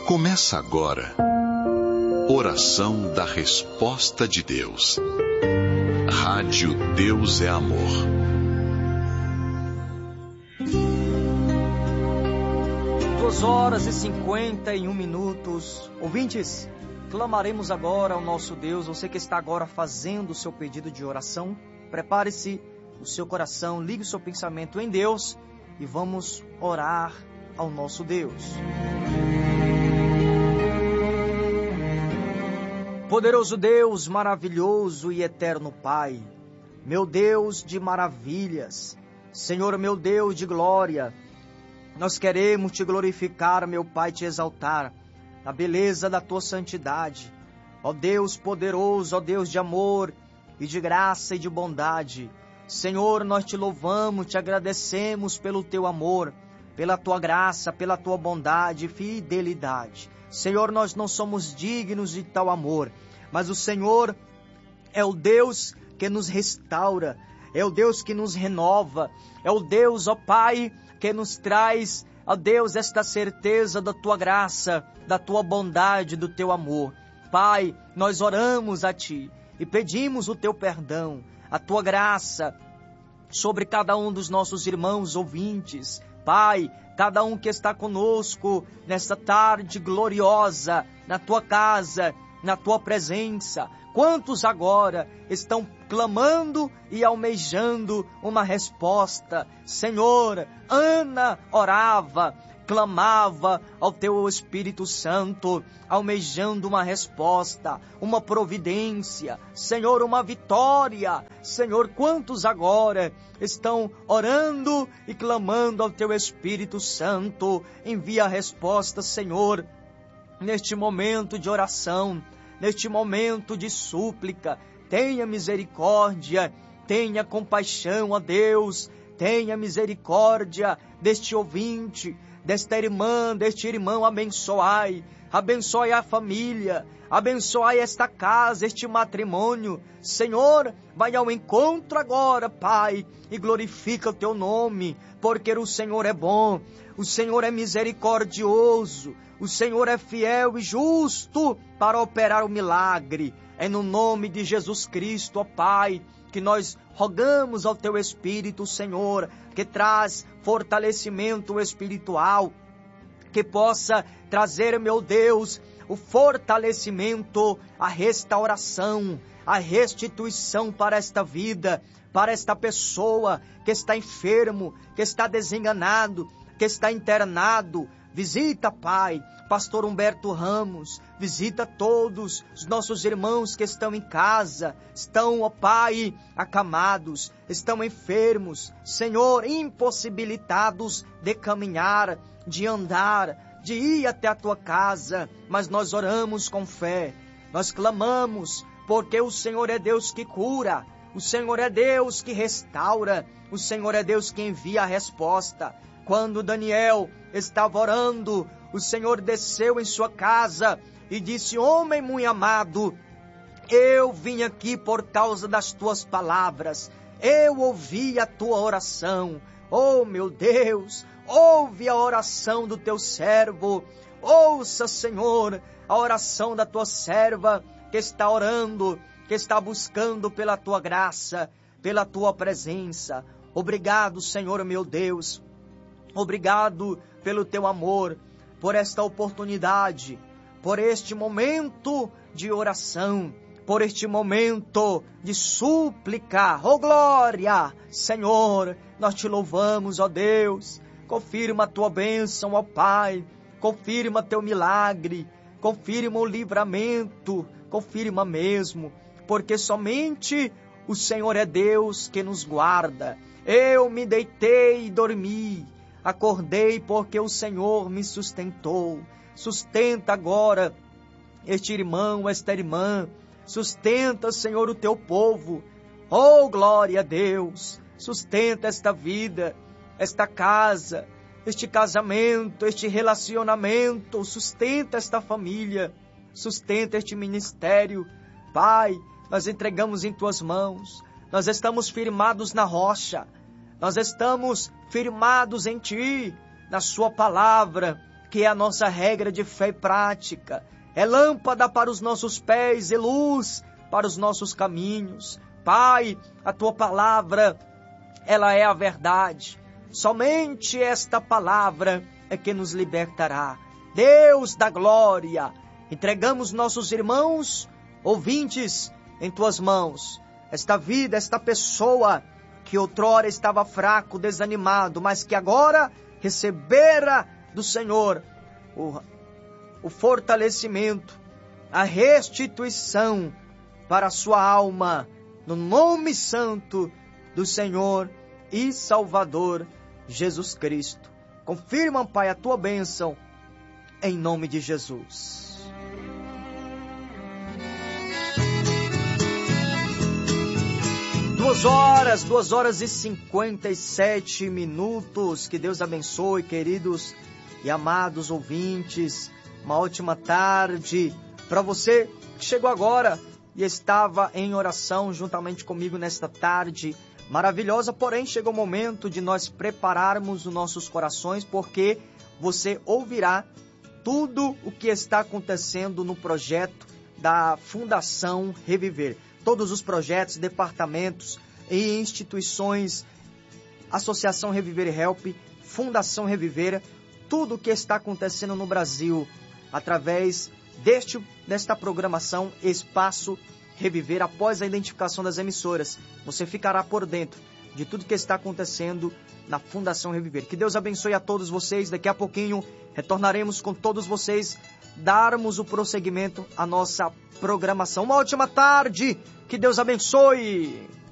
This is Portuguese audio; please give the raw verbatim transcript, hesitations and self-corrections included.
Começa agora. Oração da Resposta de Deus. Rádio Deus é Amor. Duas horas e cinquenta e um minutos. Ouvintes, clamaremos agora ao nosso Deus. Você que está agora fazendo o seu pedido de oração, prepare-se o seu coração, ligue o seu pensamento em Deus e vamos orar ao nosso Deus. Poderoso Deus, maravilhoso e eterno Pai, meu Deus de maravilhas, Senhor, meu Deus de glória, nós queremos te glorificar, meu Pai, te exaltar, na beleza da tua santidade. Ó Deus poderoso, ó Deus de amor e de graça e de bondade. Senhor, nós te louvamos, te agradecemos pelo teu amor, pela tua graça, pela tua bondade e fidelidade. Senhor, nós não somos dignos de tal amor, mas o Senhor é o Deus que nos restaura, é o Deus que nos renova, é o Deus, ó Pai, que nos traz, ó Deus, esta certeza da tua graça, da tua bondade, do teu amor. Pai, nós oramos a ti e pedimos o teu perdão, a tua graça sobre cada um dos nossos irmãos ouvintes. Pai, cada um que está conosco nesta tarde gloriosa, na tua casa, na tua presença. Quantos agora estão clamando e almejando uma resposta? Senhor, Ana orava, clamava ao teu Espírito Santo, almejando uma resposta, uma providência, Senhor, uma vitória. Senhor, quantos agora estão orando e clamando ao teu Espírito Santo? Envia a resposta, Senhor, neste momento de oração, neste momento de súplica. Tenha misericórdia, tenha compaixão, ó Deus, tenha misericórdia deste ouvinte, desta irmã, deste irmão, abençoai, abençoai a família, abençoai esta casa, este matrimônio. Senhor, vai ao encontro agora, Pai, e glorifica o teu nome, porque o Senhor é bom, o Senhor é misericordioso, o Senhor é fiel e justo para operar o milagre. É no nome de Jesus Cristo, ó Pai, que nós rogamos ao teu Espírito, Senhor, que traz fortalecimento espiritual, que possa trazer, meu Deus, o fortalecimento, a restauração, a restituição para esta vida, para esta pessoa que está enfermo, que está desenganado, que está internado. Visita, Pai, pastor Humberto Ramos, visita todos os nossos irmãos que estão em casa, estão, ó Pai, acamados, estão enfermos, Senhor, impossibilitados de caminhar, de andar, de ir até a tua casa, mas nós oramos com fé, nós clamamos, porque o Senhor é Deus que cura, o Senhor é Deus que restaura, o Senhor é Deus que envia a resposta. Quando Daniel estava orando, o Senhor desceu em sua casa e disse: homem muito amado, eu vim aqui por causa das tuas palavras, eu ouvi a tua oração. Oh meu Deus, ouve a oração do teu servo, ouça, Senhor, a oração da tua serva que está orando, que está buscando pela tua graça, pela tua presença. Obrigado, Senhor meu Deus. Obrigado pelo teu amor, por esta oportunidade, por este momento de oração, por este momento de súplica. Oh glória, Senhor, nós te louvamos, ó Deus. Confirma a tua bênção, ó Pai. Confirma teu milagre, confirma o livramento, confirma mesmo, porque somente o Senhor é Deus que nos guarda. Eu me deitei e dormi, acordei porque o Senhor me sustentou. Sustenta agora este irmão, esta irmã. Sustenta, Senhor, o teu povo. Oh, glória a Deus. Sustenta esta vida, esta casa, este casamento, este relacionamento. Sustenta esta família. Sustenta este ministério. Pai, nós entregamos em tuas mãos. Nós estamos firmados na rocha. Nós estamos firmados em Ti, na Sua palavra, que é a nossa regra de fé e prática. É lâmpada para os nossos pés e luz para os nossos caminhos. Pai, a tua palavra, ela é a verdade. Somente esta palavra é que nos libertará. Deus da glória, entregamos nossos irmãos, ouvintes, em tuas mãos. Esta vida, esta pessoa que outrora estava fraco, desanimado, mas que agora recebera do Senhor o, o fortalecimento, a restituição para a sua alma, no nome santo do Senhor e Salvador Jesus Cristo. Confirma, Pai, a tua bênção, em nome de Jesus. Duas horas, duas horas e cinquenta e sete minutos. Que Deus abençoe, queridos e amados ouvintes. Uma ótima tarde para você que chegou agora e estava em oração juntamente comigo nesta tarde maravilhosa. Porém, chegou o momento de nós prepararmos os nossos corações, porque você ouvirá tudo o que está acontecendo no projeto da Fundação Reviver. Todos os projetos, departamentos e instituições, Associação Reviver e Help, Fundação Reviver, tudo o que está acontecendo no Brasil, através deste, desta programação Espaço Reviver, após a identificação das emissoras. Você ficará por dentro de tudo que está acontecendo na Fundação Reviver. Que Deus abençoe a todos vocês. Daqui a pouquinho retornaremos com todos vocês, darmos o prosseguimento à nossa programação. Uma ótima tarde, que Deus abençoe.